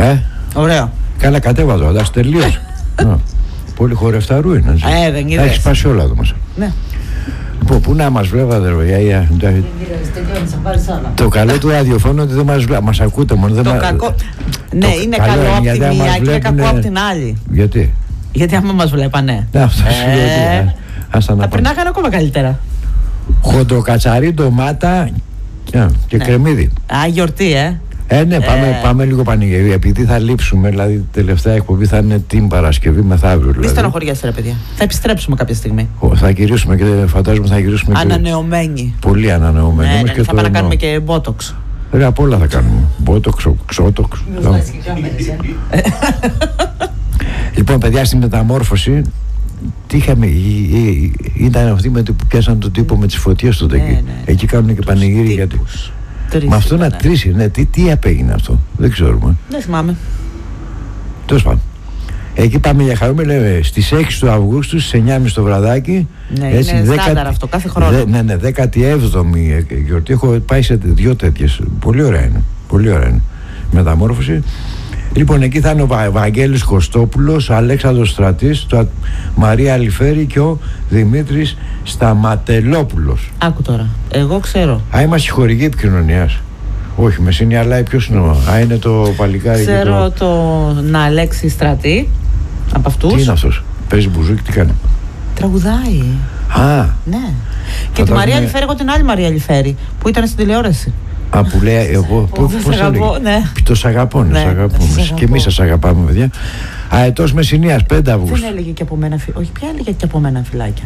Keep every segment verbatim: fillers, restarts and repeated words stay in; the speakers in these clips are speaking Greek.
Ε, Ωραίο. Καλά, κατέβαζα, εντάξει, τελείως. Πολύ χορευταρού είναι. Ε, δεν είδες. Έχει σπάσει όλα εδώ μέσα. Ναι. Λοιπόν, πού να μας βλέπατε, ρε. Το καλό του ραδιοφώνου ότι δεν μας βλέπετε. Μας ακούτε μόνο. Δεν το μα... κακό. Ναι, το είναι καλό καλό από γιατί τη άμα μία μας και είναι βλέπουνε- κακό από την άλλη. Γιατί? Γιατί άμα μας βλέπανε. Ναι, αυτό σου λέω. Ε, τι, ας τα να θα πάμε. περνάγανε ακόμα καλύτερα. Χοντροκατσαρί, ντομάτα και, και Ναι. κρεμμύδι. Α, γιορτή, ε. Ε, ναι, πάμε, Ε. πάμε λίγο πανηγυρία. Επειδή θα λείψουμε, δηλαδή η τελευταία εκπομπή θα είναι την Παρασκευή μεθαύριο. Μη Δηλαδή. στενοχωριέσαι, ρε παιδιά. Θα επιστρέψουμε κάποια στιγμή. Ω, θα γυρίσουμε και φαντάζομαι θα γυρίσουμε και Ανανεωμένοι. πολύ ανανεωμένοι. Ναι, Όμως ναι, και θα το πάμε να εννοώ. κάνουμε και μπότοξ. Ρε, απ' όλα θα κάνουμε. Μπότοξ, ξότοξ. Λοιπόν, παιδιά, στη μεταμόρφωση τι είχαμε, ή- ή- ήταν αυτοί με το που πιάσαν τον τύπο με τις φωτιές τότε Ναι, εκεί. ναι. Εκεί κάνουν και πανηγύρι γιατί. Τύπους. Τρεις Με αυτό να ήτανε. τρίσει, ναι, τι, τι απέγινε αυτό, δεν ξέρουμε. Δεν θυμάμαι. Τέλος πάντων. Εκεί πάμε για χαρούμε, λέμε στις έξι του Αυγούστου, στις εννιά και μισή το βραδάκι. Ναι, είναι στάνταρ αυτό, κάθε χρόνο. Δε, ναι, ναι, δέκατη έβδομη γιορτή. Έχω πάει σε δύο τέτοιες. Πολύ ωραία είναι. Πολύ ωραία είναι. Μεταμόρφωση. Λοιπόν, εκεί θα είναι ο Βα- Βαγγέλης Κωστόπουλος, ο Αλέξανδρος Στρατής, το Α- Μαρία Αλιφέρη και ο Δημήτρης Σταματελόπουλος. Άκου τώρα. Εγώ ξέρω. Α, είμαστε χορηγοί επικοινωνίας. Όχι, Μεσσηνή, αλλά ποιος είναι ο. Α, είναι το παλικάρι. και Ξέρω το... τον Αλέξη Στρατή. Από αυτούς. Τι είναι αυτός, παίζει μπουζούκι, τι κάνει. Τραγουδάει. Α, Ναι. Και τη Φαντάζομαι- Μαρία Αλιφέρη, εγώ την άλλη Μαρία Αλιφέρη που ήταν στην τηλεόραση. α, που λέει εγώ. Πώς Σας αγαπώ, ναι. Το σ' αγαπώ, ναι, Ναι, σ' αγαπούμε. σας αγαπώ. Και εμείς σας αγαπάμε, παιδιά. Αετός Μεσσηνίας, πέντε Δεν Αυγούστου. έλεγε και από μένα. φι- Όχι, ποια έλεγε και από μένα φυλάκια.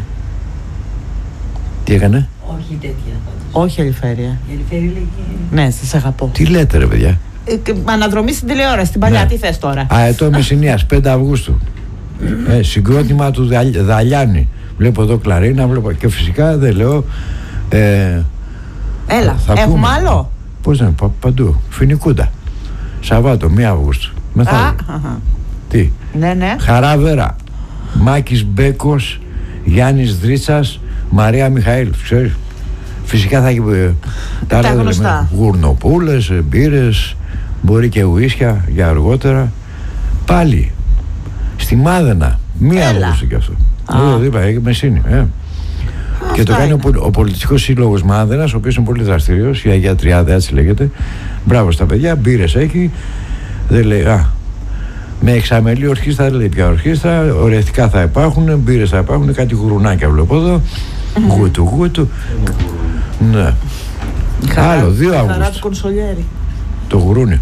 Τι έκανε, Όχι τέτοια πάντως. Όχι Αλιφέρια. Η Αλιφέρη λέγει. Ναι, σας αγαπώ. τι λέτε, ρε παιδιά. Ε, και Αναδρομή στην τηλεόραση, την παλιά. Ναι. Τι θες τώρα. Αετό Μεσσηνίας, πέντε Αυγούστου. ε, συγκρότημα του Δαλ- Δαλιάνη. Βλέπω εδώ κλαρίνα, βλέπω και φυσικά δεν λέω. Ε, Έλα, θα έχουμε πούμε. άλλο. Πώς δεν, πα, παντού. Φινικούντα. Σαββάτο, μία Αυγούστου. Μεθαύριο. Α, αχα. Τι. Ναι, ναι. Χαράβερα. Μάκης Μπέκος, Γιάννης Δρίτσας, Μαρία Μιχαήλ. Ξέρεις. Φυσικά θα έχει ε, Τα άλλα γνωστά. λέμε, γουρνοπούλες, ε, μπύρες, μπορεί και ουίσια για αργότερα. Πάλι στη Μάδενα. Μία Έλα. Αυγούστου κι αυτό. Α. Εδώ είπα, έχει Μεσίνη. Ε. Και το Αυτά κάνει ο, είναι. πολ- ο Πολιτιστικός Σύλλογος Μάδενας, ο οποίος είναι πολύ δραστηριός, η Αγία Τριάδα, έτσι λέγεται. Μπράβο στα παιδιά, μπύρες έχει. Δεν λέει, α, με εξαμελή ορχήστρα, δεν λέει πια ορχήστρα, ορευτικά θα υπάρχουν, μπύρες θα υπάρχουν, κάτι γουρουνάκια βλέπω εδώ. Γούτου, γούτου. Ναι. Η χαρά- Άλλο, δύο η χαρά Αυγούστου. του κονσολιέρη. Το γουρούνι.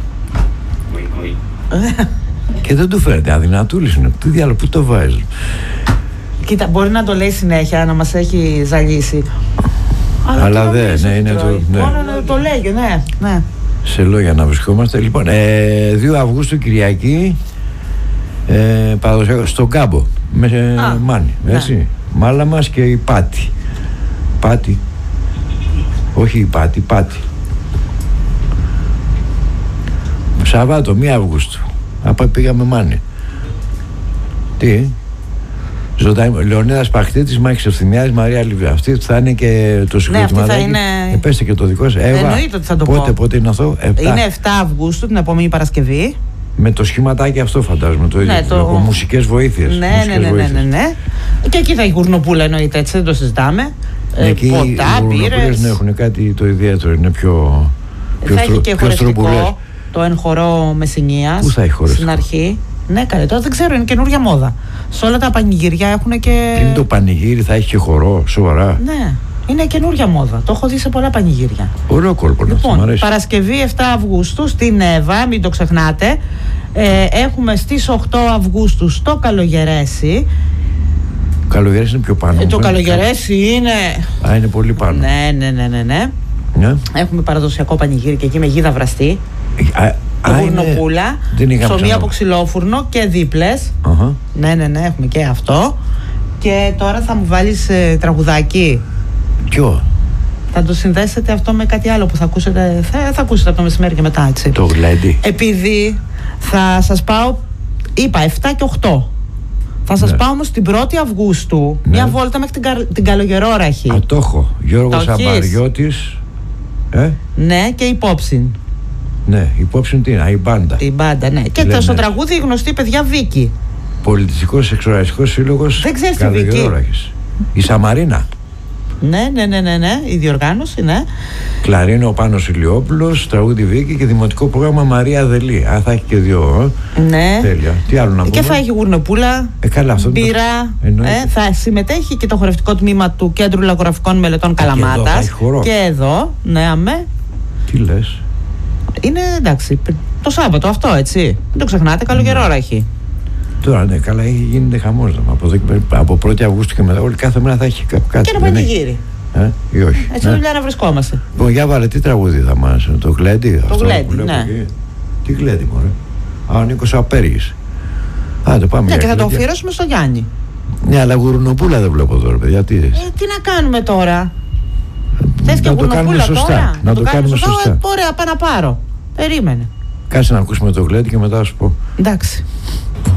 Και δεν του φέρετε, αδυνατούλης είναι. Τι διάλογο, πού το βάζεις. Κοίτα, μπορεί να το λέει συνέχεια, να μας έχει ζαλίσει. Αλλά τι δεν, νομίζεις ναι, ότι είναι τρώει. το- ναι. Μόνο να το λέγει, ναι, ναι. Σε λόγια να βρισκόμαστε. Λοιπόν, ε, δύο Αυγούστου Κυριακή, ε, παραδοσιακό, στον Κάμπο, με ε, Α, Μάνι, ναι. έτσι. Μάλα μας και η Πάτη. Πάτη. Όχι η Πάτη, Πάτη. Σαββάτο, μία Αυγούστου. Απά πήγαμε Μάνι. Τι. Ζωντανή, Λεωνίδας Παχτήτης, Μάκης Ευθυμιάδης, Μαρία Λιβιά. Αυτή θα είναι και το συγκρότημα. αυτή θα είναι- Ε, πέστε και το δικό σας. Εύα, Εννοείται ότι θα το πότε, πω. πότε είναι αυτό, επτά. Είναι επτά Αυγούστου, την επόμενη Παρασκευή. Με το σχηματάκι αυτό φαντάζομαι το ίδιο. Ναι, το- Το... Μουσικές βοήθειες. Ναι, μουσικές ναι, ναι, ναι, βοήθειες. ναι, ναι. Και εκεί θα έχει γουρνοπούλα, εννοείται, έτσι, δεν το συζητάμε. Ε, Εκεί οι ποτά, γουρνοπούλες, μπύρες. ναι, έχουν κάτι το ιδιαίτερο. Είναι πιο. πιο Θα έχει στρου- και πιο στρουμπουλές. χορευτικό, το εν χορό Μεσσηνίας. Πού θα έχει χορευτικό? Στην αρχή. Ναι, καλέ, τώρα δεν ξέρω, είναι καινούργια μόδα. Σε όλα τα πανηγυριά έχουν και. Είναι το πανηγύρι, θα έχει και χορό, σοβαρά. Ναι, είναι καινούργια μόδα. Το έχω δει σε πολλά πανηγύρια. Ωραίο κόλπο είναι αυτό, μου Λοιπόν, αρέσει. Παρασκευή επτά Αυγούστου στην Εύα, μην το ξεχνάτε. Ε, έχουμε στις οκτώ Αυγούστου στο Καλογερέσι. Καλογερές είναι πιο πάνω. Ε, το μου φαίνεται. Καλογερέσι είναι. Α, είναι πολύ πάνω. Ναι, ναι, ναι, ναι, ναι. Ναι. Έχουμε παραδοσιακό πανηγύρι και εκεί με γίδα βραστή. Α, α, είναι- Γουρνοπούλα. Δεν είχαμε Ψωμί ξανά. από ξυλόφουρνο και δίπλες. Αχα. Ναι, ναι, ναι, έχουμε και αυτό. Και τώρα θα μου βάλεις ε, τραγουδάκι. Ποιο? Θα το συνδέσετε αυτό με κάτι άλλο που θα ακούσετε. Θα, θα ακούσετε από το μεσημέρι και μετά, έτσι. Το γλέντι. Επειδή θα σας πάω, είπα επτά και οκτώ. Θα σας Ναι. πάω όμως την πρώτη Αυγούστου, Ναι. μια βόλτα μέχρι την, Καρ, την Καλογερόραχη. Α, το έχω. Γιώργος Το έχεις? Αμπαριώτης. Ε, Ναι, και υπόψη. Ναι, υπόψη τι είναι, η μπάντα. Η μπάντα, ναι. Και λένε, στο τραγούδι η γνωστή παιδιά Βίκη. Πολιτιστικός Εξοραστικός Σύλλογος Δεν ξέρεις τη Βίκη. Καλογερόραχης. Η Σαμαρίνα. Ναι, ναι, ναι, ναι, ναι, η διοργάνωση, ναι. Κλαρίνο Πάνος Ηλιόπουλος, τραγούδι Βίκη και δημοτικό πρόγραμμα Μαρία Αδελή. Α, θα έχει και δύο. Ε. Ναι. Τέλεια. Τι άλλο να πούμε. Και θα έχει γουρνοπούλα, ε, καλά, αυτό μπύρα. Ε, θα συμμετέχει και το χορευτικό τμήμα του Κέντρου Λαγογραφικών Μελετών Καλαμάτας. Και, και εδώ, ναι, αμέ. Τι λες. Είναι εντάξει, το Σάββατο αυτό, έτσι. Μην το ξεχνάτε, καλογερόραχη. Τώρα ναι, καλά, γίνεται χαμός. Από, από πρώτη Αυγούστου και μετά, όλη κάθε μέρα θα έχει κάτι. Και ένα πανηγύρι. Ε, ή όχι. Έτσι, ναι. δουλειά να βρισκόμαστε. Λοιπόν, για βάλε, τι τραγούδι θα μας, το γλέντι. Το γλέντι, ναι. Τι γλέντι, μωρέ. Α, ο Νίκος Απέργης. Άντε, πάμε. Ναι, και θα το αφιερώσουμε στο Γιάννη. Ναι, αλλά γουρνοπούλα δεν βλέπω τώρα, παιδιά. Τι, ε, τι να κάνουμε τώρα. Ε, Θες και γουρνοπούλα τώρα. Να το κάνουμε σωστά. Ωραία, πάω να πάρω. Περίμενε. Κάτσε να ακούσουμε το γλέντι και μετά θα σου πω. Εντάξει.